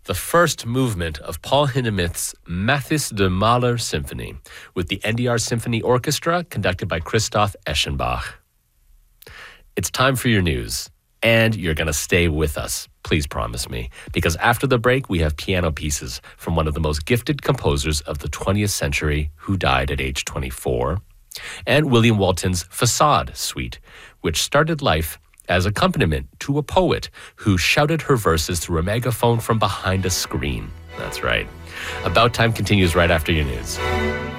the first movement of Paul Hindemith's Mathis de Mahler Symphony with the NDR Symphony Orchestra conducted by Christoph Eschenbach. It's time for your news, and you're going to stay with us. Please promise me, because after the break, we have piano pieces from one of the most gifted composers of the 20th century who died at age 24, and William Walton's Facade Suite, which started life as accompaniment to a poet who shouted her verses through a megaphone from behind a screen. That's right. About Time continues right after your news.